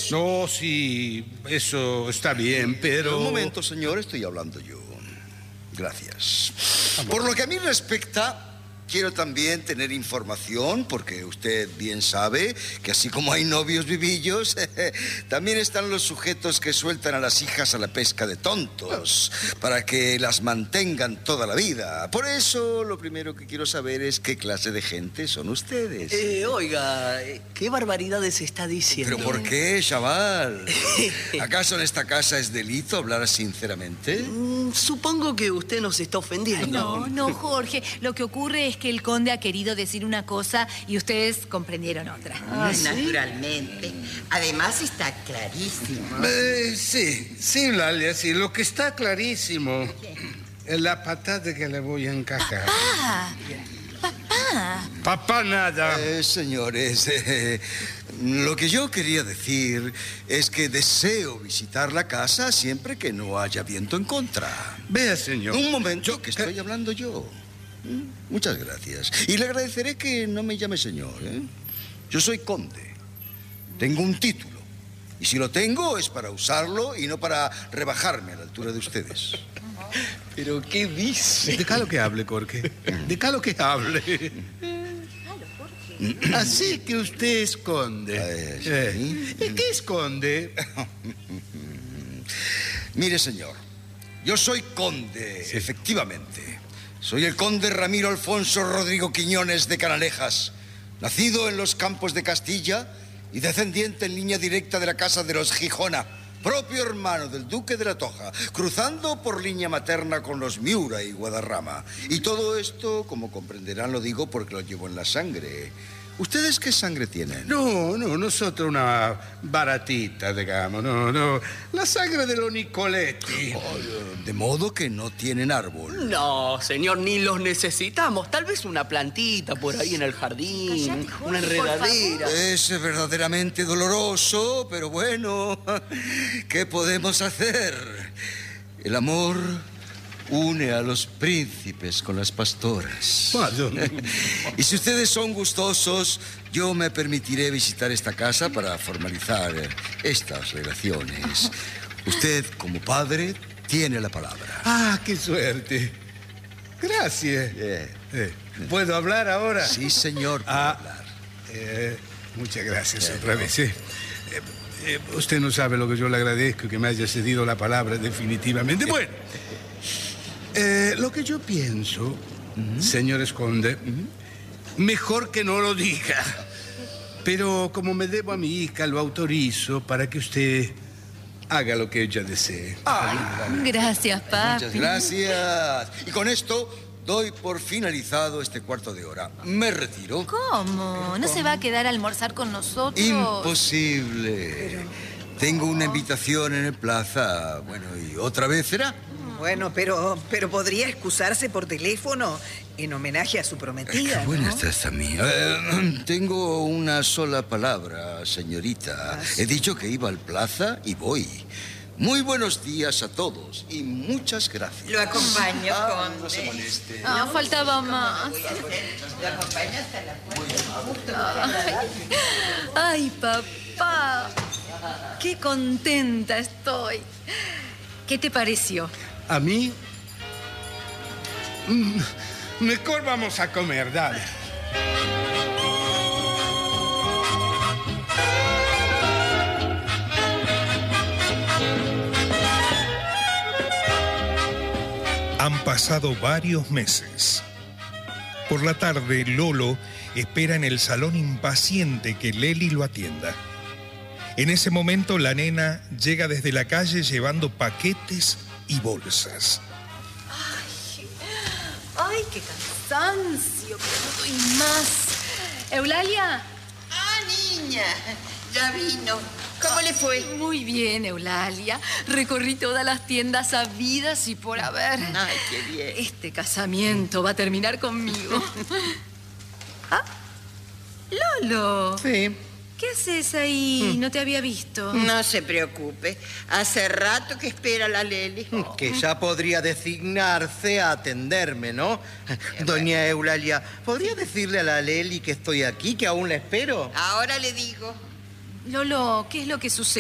No, sí, eso está bien, pero... Un momento, señor, estoy hablando yo. Gracias. Por lo que a mí respecta, quiero también tener información, porque usted bien sabe que así como hay novios vivillos, también están los sujetos que sueltan a las hijas a la pesca de tontos, para que las mantengan toda la vida. Por eso, lo primero que quiero saber es qué clase de gente son ustedes. Oiga, ¿qué barbaridades está diciendo? ¿Pero por qué, chaval? ¿Acaso en esta casa es delito hablar sinceramente? Supongo que usted nos está ofendiendo. No, Jorge. Lo que ocurre es que el conde ha querido decir una cosa y ustedes comprendieron otra. ¿Sí? Naturalmente. Además está clarísimo. Sí, Eulalia, sí. Lo que está clarísimo es la patada que le voy a encajar. Papá, nada. Señores, lo que yo quería decir es que deseo visitar la casa siempre que no haya viento en contra. Vea, señor. Un momento, que estoy hablando yo. Muchas gracias. Y le agradeceré que no me llame señor, ¿eh? Yo soy conde. Tengo un título. Y si lo tengo es para usarlo y no para rebajarme a la altura de ustedes. ¿Pero qué dice? Déjalo que hable, Jorge. Déjalo que hable. Así que usted es conde. ¿Sí? ¿Y qué es conde? Mire, señor, yo soy conde, sí. Efectivamente. Soy el conde Ramiro Alfonso Rodrigo Quiñones de Canalejas, nacido en los campos de Castilla y descendiente en línea directa de la casa de los Gijona, propio hermano del duque de la Toja, cruzando por línea materna con los Miura y Guadarrama. Y todo esto, como comprenderán, lo digo porque lo llevo en la sangre. ¿Ustedes qué sangre tienen? No, nosotros una baratita, digamos, no. La sangre de los Nicoletti. De modo que no tienen árbol. No, señor, ni los necesitamos. Tal vez una plantita por ahí en el jardín. Cállate, Jorge, una enredadera. Es verdaderamente doloroso, pero bueno, ¿qué podemos hacer? El amor une a los príncipes con las pastoras. Y si ustedes son gustosos, yo me permitiré visitar esta casa para formalizar estas relaciones. Usted, como padre, tiene la palabra. Ah, qué suerte. Gracias. ¿Puedo hablar ahora? Sí, señor, puedo hablar. Muchas gracias otra vez. Usted no sabe lo que yo le agradezco, que me haya cedido la palabra definitivamente. Bueno. Lo que yo pienso, señores conde, mejor que no lo diga. Pero como me debo a mi hija, lo autorizo para que usted haga lo que ella desee. Gracias, papi. Muchas gracias. Y con esto doy por finalizado este cuarto de hora. Me retiro. ¿Cómo? ¿No se va a quedar a almorzar con nosotros? Imposible. Tengo una invitación en el plaza. Bueno, ¿y otra vez será? Bueno, pero podría excusarse por teléfono en homenaje a su prometida, Qué buena ¿no? está esta mía. Tengo una sola palabra, señorita. ¿Sí? He dicho que iba al plaza y voy. Muy buenos días a todos y muchas gracias. Lo acompaño, conde. No se moleste. Faltaba más. Lo acompaño hasta la puerta. Ay, papá. Qué contenta estoy. ¿Qué te pareció? ¿A mí? Mejor vamos a comer, dale. Han pasado varios meses. Por la tarde, Lolo espera en el salón impaciente que Leli lo atienda. En ese momento, la nena llega desde la calle llevando paquetes y bolsas. Ay, qué cansancio, que no doy más. ¿Eulalia? ¡Ah, niña! Ya vino. ¿Cómo le fue? Muy bien, Eulalia. Recorrí todas las tiendas habidas y por haber. Ay, qué bien. Este casamiento va a terminar conmigo. ¿Ah? Lolo. Sí. ¿Qué haces ahí? No te había visto. No se preocupe. Hace rato que espera la Leli. Que ya podría designarse a atenderme, ¿no? Doña Eulalia, ¿podría decirle a la Leli que estoy aquí, que aún la espero? Ahora le digo. Lolo, ¿qué es lo que sucede?